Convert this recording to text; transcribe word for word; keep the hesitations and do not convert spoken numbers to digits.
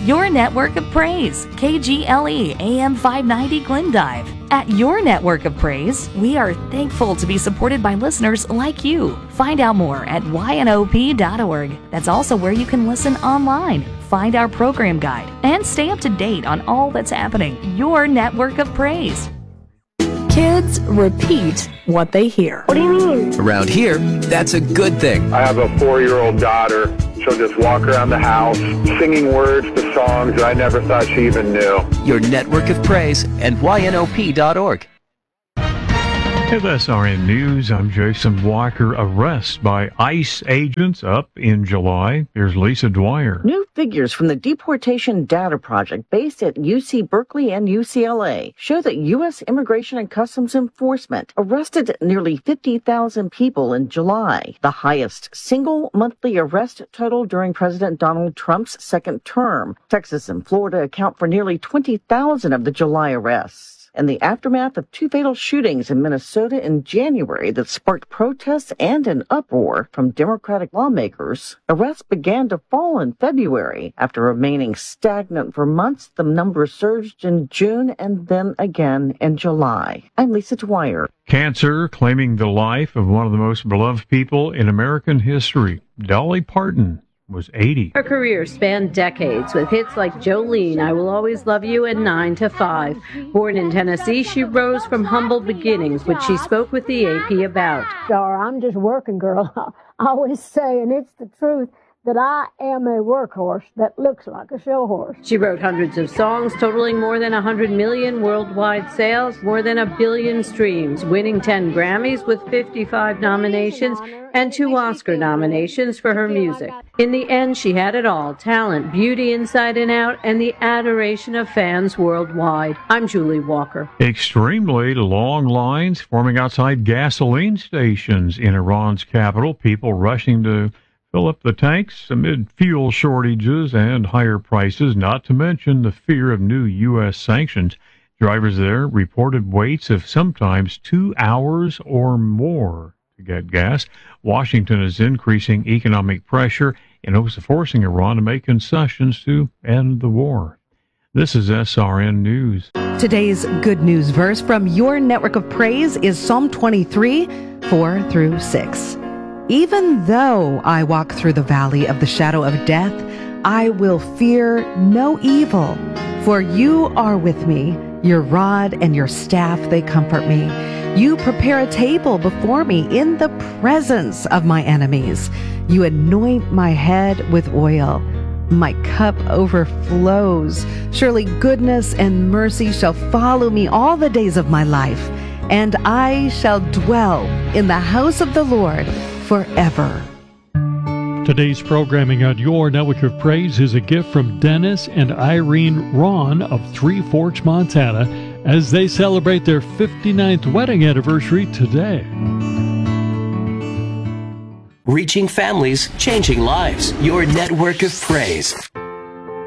Your Network of Praise, K G L E A M five ninety Glendive. At Your Network of Praise, we are thankful to be supported by listeners like you. Find out more at Y N O P dot org. That's also where you can listen online, find our program guide, and stay up to date on all that's happening. Your Network of Praise. Kids repeat what they hear. What do you mean? Around here, that's a good thing. I have a four-year-old daughter. She'll just walk around the house singing words to songs that I never thought she even knew. Your Network of Praise and Y N O P dot org. With S R N News, I'm Jason Walker. Arrests by ICE agents up in July. Here's Lisa Dwyer. New figures from the Deportation Data Project based at U C Berkeley and U C L A show that U S Immigration and Customs Enforcement arrested nearly fifty thousand people in July, the highest single monthly arrest total during President Donald Trump's second term. Texas and Florida account for nearly twenty thousand of the July arrests. In the aftermath of two fatal shootings in Minnesota in January that sparked protests and an uproar from Democratic lawmakers, arrests began to fall in February. After remaining stagnant for months, the number surged in June and then again in July. I'm Lisa Dwyer. Cancer claiming the life of one of the most beloved people in American history. Dolly Parton was eighty. Her career spanned decades with hits like Jolene, I Will Always Love You, and nine to five. Born in Tennessee, she rose from humble beginnings, which she spoke with the A P about. Star, I'm just working girl. I always say, and it's the truth, that I am a workhorse that looks like a show horse. She wrote hundreds of songs, totaling more than one hundred million worldwide sales, more than a billion streams, winning ten Grammys with fifty-five nominations and two Oscar nominations for her music. In the end, she had it all: talent, beauty inside and out, and the adoration of fans worldwide. I'm Julie Walker. Extremely long lines forming outside gasoline stations in Iran's capital, people rushing to fill up the tanks amid fuel shortages and higher prices, not to mention the fear of new U S sanctions. Drivers there reported waits of sometimes two hours or more to get gas. Washington is increasing economic pressure and hopes of forcing Iran to make concessions to end the war. This is S R N News. Today's good news verse from Your Network of Praise is Psalm twenty-three, four through six. Even though I walk through the valley of the shadow of death, I will fear no evil, for you are with me. Your rod and your staff, they comfort me. You prepare a table before me in the presence of my enemies. You anoint my head with oil. My cup overflows. Surely goodness and mercy shall follow me all the days of my life, and I shall dwell in the house of the Lord forever. Today's programming on Your Network of Praise is a gift from Dennis and Irene Ron of Three Forks, Montana, as they celebrate their fifty-ninth wedding anniversary today. Reaching families, changing lives. Your Network of Praise.